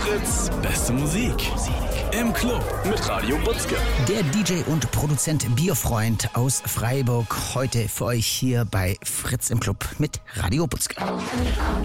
Fritz, beste Musik. Im Club mit Radio Butzke. Der DJ und Produzent Bierfreund aus Freiburg. Heute für euch hier bei Fritz im Club mit Radio Butzke.